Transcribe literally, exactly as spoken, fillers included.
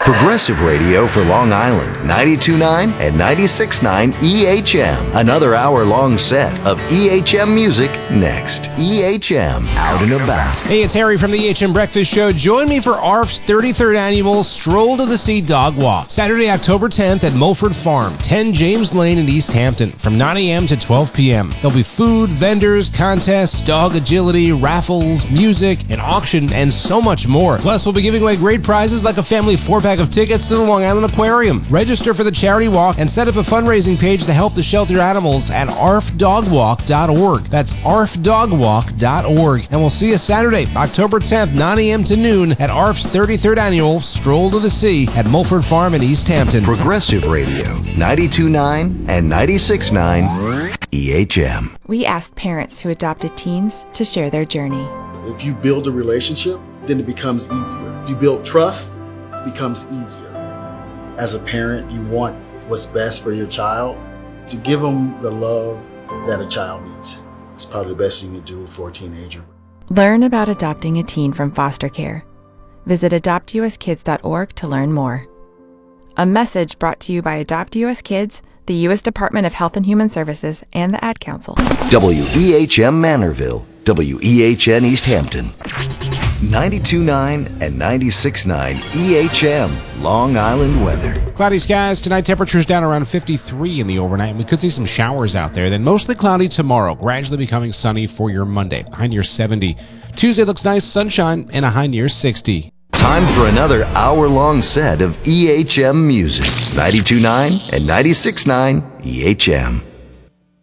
Progressive Radio for Long Island, ninety-two point nine and ninety-six point nine E H M. Another hour-long set of E H M music next. E H M, out and about. Hey, it's Harry from the E H M Breakfast Show. Join me for A R F's thirty-third annual Stroll to the Sea Dog Walk, Saturday, October tenth at Mulford Farm, ten James Lane in East Hampton, from nine a.m. to twelve p.m. There'll be food, vendors, contests, dog agility, raffles, music, an auction, and so much more. Plus, we'll be giving away great prizes like a family four-pack of tickets to the Long Island Aquarium. Register for the charity walk and set up a fundraising page to help the shelter animals at A R F dog walk dot org. That's A R F dog walk dot org. And we'll see you Saturday, October tenth, nine a.m. to noon at A R F's thirty-third annual Stroll to the Sea at Mulford Farm in East Hampton. Progressive Radio, ninety-two point nine and ninety-six point nine E H M. We asked parents who adopted teens to share their journey. If you build a relationship, then it becomes easier. If you build trust, it becomes easier. As a parent, you want what's best for your child. To give them the love that a child needs. It's probably the best thing you can do for a teenager. Learn about adopting a teen from foster care. Visit adopt u s kids dot org to learn more. A message brought to you by Adopt U S Kids, the U S Department of Health and Human Services, and the Ad Council. W E H M Manorville, W E H N East Hampton, ninety-two point nine and ninety-six point nine E H M, Long Island weather. Cloudy skies tonight, temperatures down around fifty-three in the overnight, and we could see some showers out there. Then mostly cloudy tomorrow, gradually becoming sunny for your Monday, high near seventy. Tuesday looks nice, sunshine, and a high near sixty. Time for another hour-long set of E H M music, ninety-two point nine and ninety-six point nine E H M.